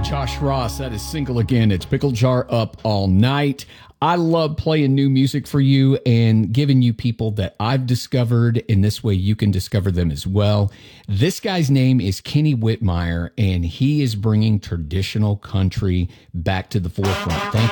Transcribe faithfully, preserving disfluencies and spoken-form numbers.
Josh Ross, that is single again. It's Pickle Jar Up All Night. I love playing new music for you and giving you people that I've discovered, and this way you can discover them as well. This guy's name is Kenny Whitmire, and he is bringing traditional country back to the forefront. Thank